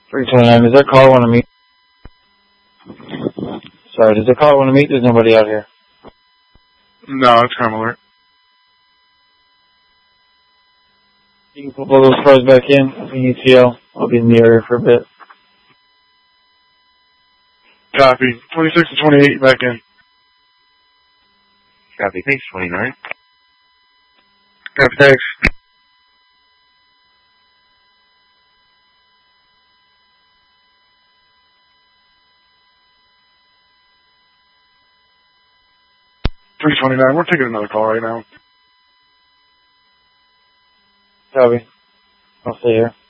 329, does that caller want to meet? Sorry, does the caller want to meet? There's nobody out here. No, it's crime alert. You can put all those cars back in. ETL. I'll be in the area for a bit. Copy. 26 to 28, back in. Copy. Thanks, 29. Copy, thanks. $329. We're taking another call right now. Copy. I'll stay here.